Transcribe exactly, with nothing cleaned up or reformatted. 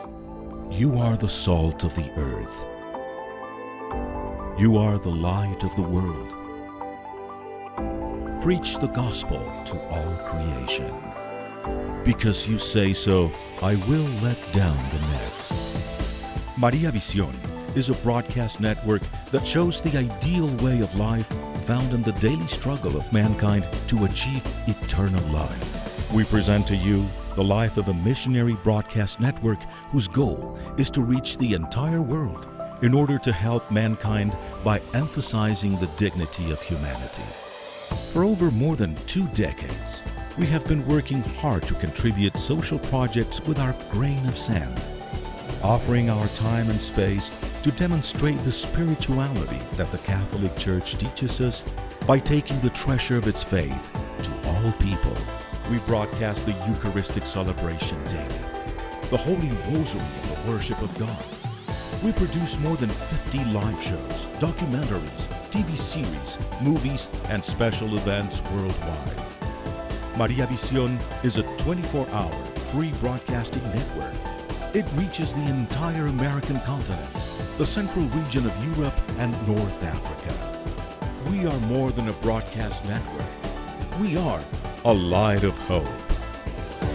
You are the salt of the earth. You are the light of the world. Preach the gospel to all creation. Because you say so, I will let down the nets. Maria Visión is a broadcast network that shows the ideal way of life found in the daily struggle of mankind to achieve eternal life. We present to you the life of a missionary broadcast network whose goal is to reach the entire world in order to help mankind by emphasizing the dignity of humanity. For over more than two decades, we have been working hard to contribute social projects with our grain of sand, offering our time and space to demonstrate the spirituality that the Catholic Church teaches us by taking the treasure of its faith to all people. We broadcast the Eucharistic celebration daily, the Holy Rosary and the worship of God. We produce more than fifty live shows, documentaries, T V series, movies, and special events worldwide. Maria Visión is a twenty-four hour free broadcasting network. It reaches the entire American continent, the central region of Europe, and North Africa. We are more than a broadcast network. We are a light of hope.